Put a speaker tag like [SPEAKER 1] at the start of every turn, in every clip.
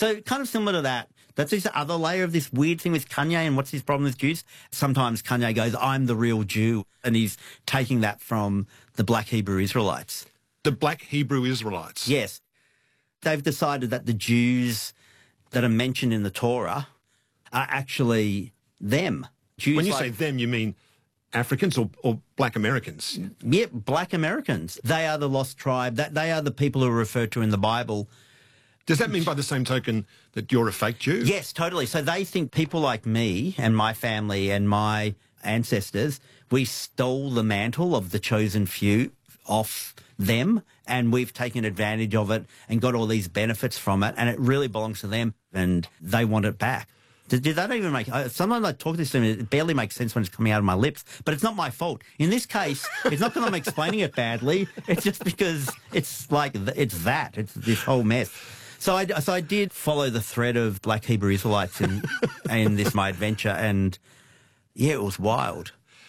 [SPEAKER 1] So kind of similar to that. That's this other layer of this weird thing with Kanye and what's his problem with Jews. Sometimes Kanye goes, I'm the real Jew, and he's taking that from the black Hebrew Israelites.
[SPEAKER 2] The black Hebrew Israelites?
[SPEAKER 1] Yes. They've decided that the Jews that are mentioned in the Torah are actually them. Jews
[SPEAKER 2] when you say them, you mean Africans or black Americans?
[SPEAKER 1] Yeah, black Americans. They are the lost tribe. They are the people who are referred to in the Bible.
[SPEAKER 2] Does that mean by the same token that you're a fake Jew?
[SPEAKER 1] Yes, totally. So they think people like me and my family and my ancestors, we stole the mantle of the chosen few off them, and we've taken advantage of it and got all these benefits from it, and it really belongs to them, and they want it back. Did that even make... Sometimes I talk to this to them, it barely makes sense when it's coming out of my lips, but it's not my fault. In this case, it's not because I'm explaining it badly, it's just because it's like, it's this whole mess. So I did follow the thread of black Hebrew Israelites in this, my adventure, and yeah, it was wild.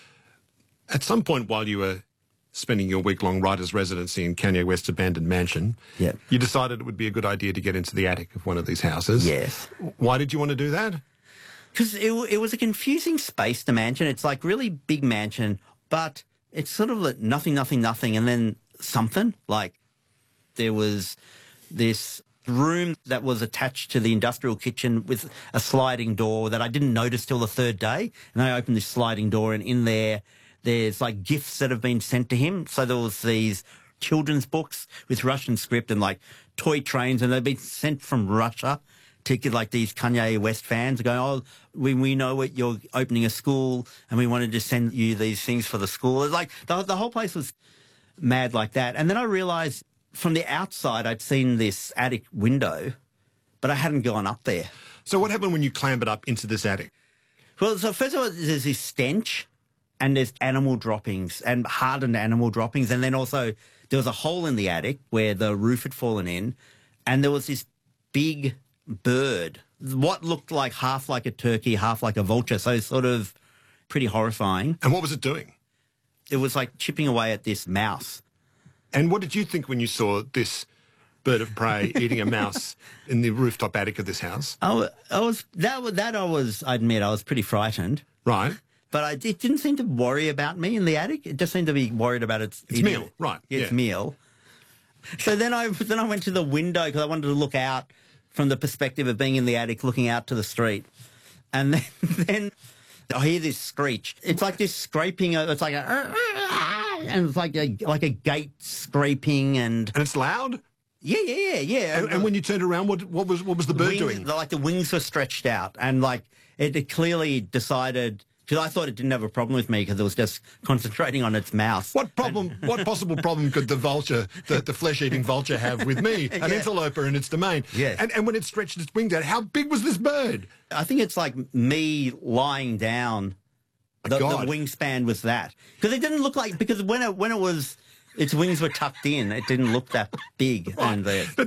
[SPEAKER 2] At some point while you were spending your week-long writer's residency in Kanye West's abandoned mansion, you decided it would be a good idea to get into the attic of one of these houses.
[SPEAKER 1] Yes.
[SPEAKER 2] Why did you want to do that?
[SPEAKER 1] Because it was a confusing space, the mansion. It's like really big mansion, but it's sort of like nothing, and then something. Like there was this room that was attached to the industrial kitchen with a sliding door that I didn't notice till the third day. And I opened this sliding door, and in there's like gifts that have been sent to him. So there was these children's books with Russian script and like toy trains, and they've been sent from Russia to get like these Kanye West fans going, oh, we know what you're opening a school and we wanted to send you these things for the school. It's like the whole place was mad like that. And then I realized from the outside, I'd seen this attic window, but I hadn't gone up there.
[SPEAKER 2] So what happened when you clambered up into this attic?
[SPEAKER 1] Well, so first of all, there's this stench, and there's animal droppings and hardened animal droppings. And then also there was a hole in the attic where the roof had fallen in, and there was this big bird, what looked like half like a turkey, half like a vulture. So sort of pretty horrifying.
[SPEAKER 2] And what was it doing?
[SPEAKER 1] It was like chipping away at this mouse.
[SPEAKER 2] And what did you think when you saw this bird of prey eating a mouse in the rooftop attic of this house?
[SPEAKER 1] I admit, I was pretty frightened.
[SPEAKER 2] Right.
[SPEAKER 1] But it didn't seem to worry about me in the attic. It just seemed to be worried about its
[SPEAKER 2] meal. Right.
[SPEAKER 1] Its meal. So then I went to the window because I wanted to look out from the perspective of being in the attic, looking out to the street. And then I hear this screech. It's like this scraping. It's like and it's like a gate scraping, and
[SPEAKER 2] it's loud.
[SPEAKER 1] Yeah.
[SPEAKER 2] And when you turned around, what was the bird doing?
[SPEAKER 1] Like the wings were stretched out, and like it clearly decided. Because I thought it didn't have a problem with me because it was just concentrating on its mouth.
[SPEAKER 2] What possible problem could the vulture, the flesh-eating vulture, have with me, an interloper in its domain?
[SPEAKER 1] Yeah.
[SPEAKER 2] And when it stretched its wings out, how big was this bird?
[SPEAKER 1] I think it's like me lying down. The wingspan was that. Because it didn't look like, because when it was, its wings were tucked in, it didn't look that big.
[SPEAKER 2] Right.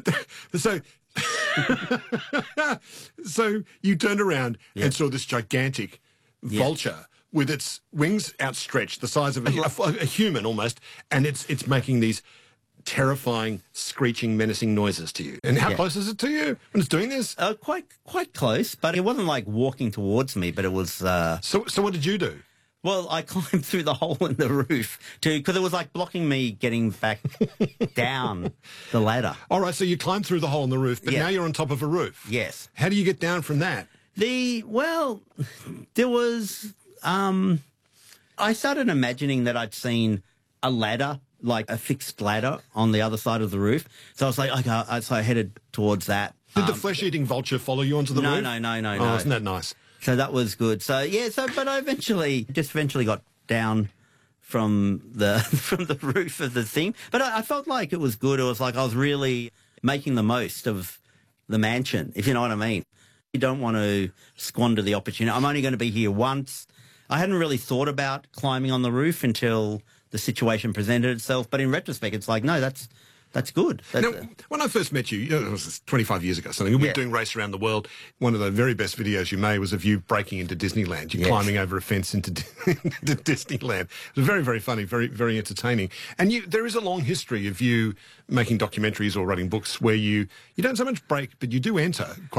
[SPEAKER 2] So you turned around and saw this gigantic vulture with its wings outstretched, the size of a human almost, and it's making these terrifying, screeching, menacing noises to you. And how close is it to you when it's doing this?
[SPEAKER 1] Quite close, but it wasn't like walking towards me, but it was...
[SPEAKER 2] So what did you do?
[SPEAKER 1] Well, I climbed through the hole in the roof because it was like blocking me getting back down the ladder.
[SPEAKER 2] All right, so you climbed through the hole in the roof, but now you're on top of a roof.
[SPEAKER 1] Yes.
[SPEAKER 2] How do you get down from that?
[SPEAKER 1] There was... I started imagining that I'd seen a ladder, like a fixed ladder on the other side of the roof. So I was like, okay, so I headed towards that.
[SPEAKER 2] Did the flesh-eating vulture follow you onto the roof?
[SPEAKER 1] No.
[SPEAKER 2] Oh, isn't that nice?
[SPEAKER 1] So that was good. So but I eventually got down from the roof of the thing. But I felt like it was good. It was like I was really making the most of the mansion, if you know what I mean. You don't want to squander the opportunity. I'm only going to be here once. I hadn't really thought about climbing on the roof until the situation presented itself. But in retrospect, it's like, no, that's good.
[SPEAKER 2] Now, when I first met you, it was 25 years ago, something, and we were doing Race Around the World. One of the very best videos you made was of you breaking into Disneyland. You're climbing over a fence into Disneyland. It was very, very funny, very, very entertaining. And there is a long history of you making documentaries or writing books where you don't so much break, but you do enter quite